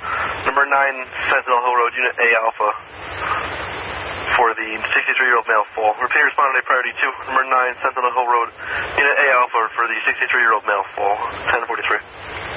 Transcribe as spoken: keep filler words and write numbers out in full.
Number nine, Sentinel Hill Road, Unit A Alpha, for the sixty-three-year-old male fall. Repeat responded priority two. Number nine, Sentinel Hill Road, Unit A Alpha, for the sixty-three-year-old male fall, ten forty-three.